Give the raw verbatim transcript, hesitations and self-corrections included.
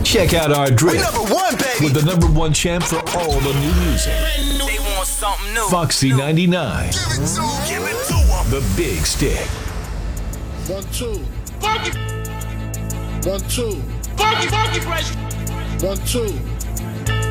Check out our drip. We number one, baby. With the number one champ for all the new music. They want something new. Foxy ninety-nine. Give it to 'em. Give it to 'em. The Big Stick. One, two. Funky, One, two. funky, funky fresh. One, two.